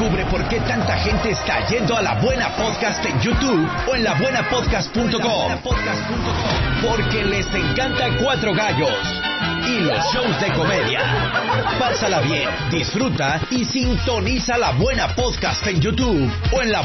Descubre por qué tanta gente está yendo a La Buena Podcast en YouTube o en labuenapodcast.com. Porque les encanta Cuatro Gallos y los shows de comedia. Pásala bien, disfruta y sintoniza La Buena Podcast en YouTube o en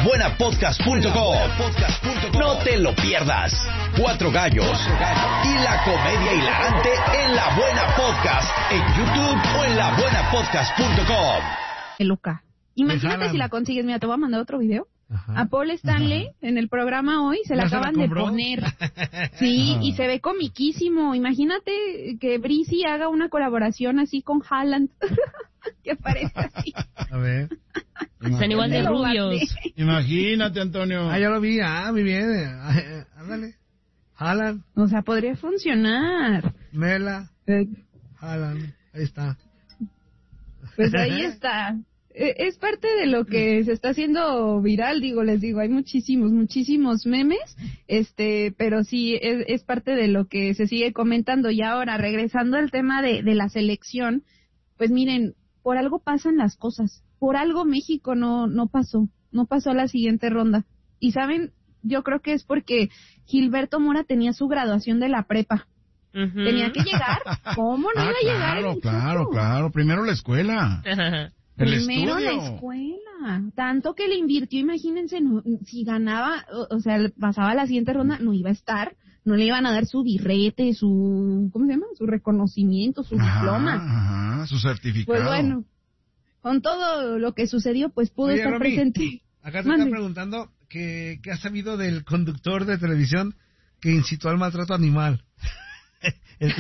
labuenapodcast.com. No te lo pierdas. Cuatro Gallos y la comedia hilarante en La Buena Podcast en YouTube o en labuenapodcast.com. Luca, imagínate si la consigues. Mira, te voy a mandar otro video. Ajá. A Paul Stanley en el programa hoy se la acaban de poner. Sí, y se ve comiquísimo. Imagínate que Breezy haga una colaboración así con Haaland. Que parece así. A ver. Están igual de rubios. Imagínate, Antonio. Ya lo vi. Muy bien. Ándale. Haaland. O sea, podría funcionar. Mela. Haaland. Ahí está. Pues ahí está. Es parte de lo que se está haciendo viral, les digo, hay muchísimos memes, pero sí, es parte de lo que se sigue comentando. Y ahora, regresando al tema de la selección, pues miren, por algo pasan las cosas, por algo México no pasó a la siguiente ronda. Y saben, yo creo que es porque Gilberto Mora tenía su graduación de la prepa. Uh-huh. Tenía que llegar, ¿cómo no iba a llegar? Claro, primero la escuela. Primero la escuela, tanto que le invirtió, imagínense, si ganaba, o sea, pasaba a la siguiente ronda, no iba a estar, no le iban a dar su birrete, ¿cómo se llama? Su reconocimiento, su diploma. Su certificado. Pues bueno, con todo lo que sucedió, pues pudo estar Romy, presente. Acá te están preguntando ¿qué has sabido del conductor de televisión que incitó al maltrato animal? Es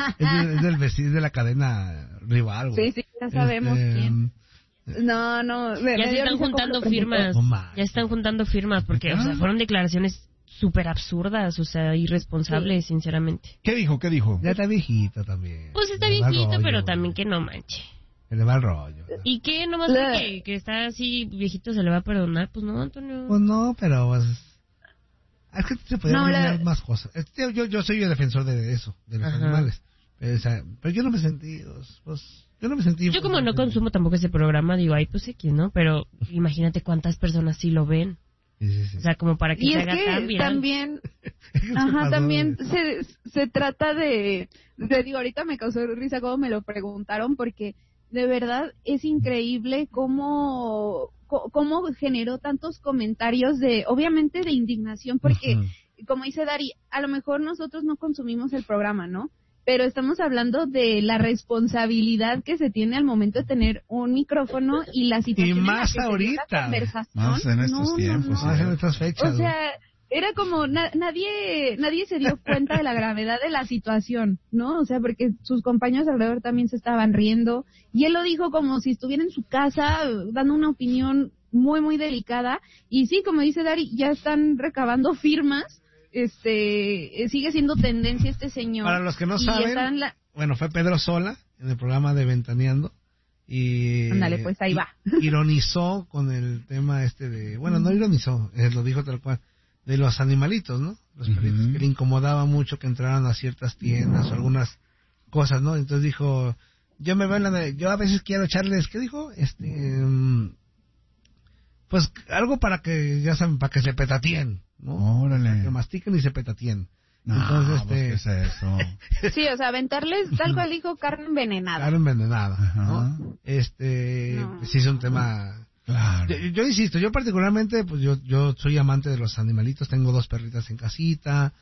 de la cadena rival, güey. Sí, ya sabemos quién. No. Ya se están juntando firmas. Ya están juntando firmas porque, o sea, fueron declaraciones súper absurdas, o sea, irresponsables, sinceramente. ¿Qué dijo? Ya está viejito también. Pues está viejito, pero también que no manche. Se le va el rollo. ¿Y qué? Nomás que está así viejito se le va a perdonar. Pues no, Antonio. Pues no, pero pues... Es que se podían eliminar más cosas. Yo soy el defensor de eso, de los animales. Pero yo no me sentí... Yo como no consumo tampoco ese programa, digo, ay, pues X, ¿no? Pero imagínate cuántas personas sí lo ven. Sí. O sea, como para que se haga tan viral. También, también se trata de... Digo, ahorita me causó risa como me lo preguntaron, porque de verdad es increíble cómo generó tantos comentarios obviamente de indignación, porque, como dice Dari, a lo mejor nosotros no consumimos el programa, ¿no? Pero estamos hablando de la responsabilidad que se tiene al momento de tener un micrófono y la situación y más en la que ahorita, se dio la conversación. Más en estos tiempos. Más en estas fechas. O sea, era como nadie se dio cuenta de la gravedad de la situación, ¿no? O sea, porque sus compañeros alrededor también se estaban riendo y él lo dijo como si estuviera en su casa dando una opinión muy, muy delicada. Y sí, como dice Dari, ya están recabando firmas. Sigue siendo tendencia este señor. Para los que no saben, bueno, fue Pedro Sola en el programa de Ventaneando y ándale, pues ahí va. Ironizó con el tema no ironizó, lo dijo tal cual, de los animalitos, ¿no? Los perritos, que le incomodaba mucho que entraran a ciertas tiendas o algunas cosas, ¿no? Entonces dijo, yo a veces quiero echarles, ¿qué dijo? Pues algo para que, ya saben, para que se petatíen, ¿no? Órale. Que mastiquen y se petatíen. No, entonces, ¿qué es eso? Sí, o sea, aventarles tal cual dijo carne envenenada. Carne envenenada, ¿no? No. Sí es un tema... Claro. Yo insisto, yo particularmente, pues yo soy amante de los animalitos, tengo 2 perritas en casita,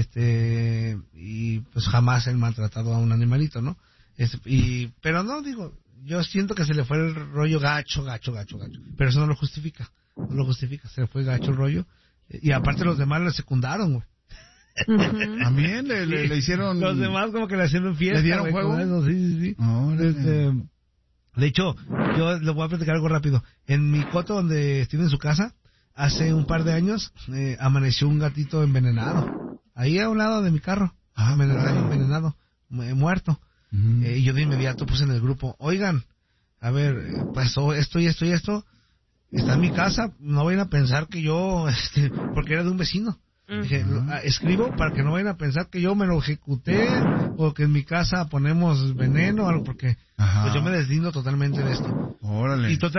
y pues jamás he maltratado a un animalito, ¿no? Pero no, digo, yo siento que se le fue el rollo gacho, pero eso no lo justifica, se le fue gacho el rollo, y aparte los demás le secundaron, güey. También le hicieron... Los demás como que le hicieron fiesta. ¿Le dieron juego? Sí. De hecho, yo les voy a platicar algo rápido. En mi coto donde tienen su casa, hace un par de años, amaneció un gatito envenenado. Ahí a un lado de mi carro. Envenenado, muerto. Y yo de inmediato puse en el grupo, oigan, a ver, pasó esto y esto y esto. Está en mi casa, no vayan a pensar que yo, porque era de un vecino. Dije, escribo para que no vayan a pensar que yo me lo ejecuté o que en mi casa ponemos veneno o algo, porque pues yo me deslindo totalmente de esto. Órale. Y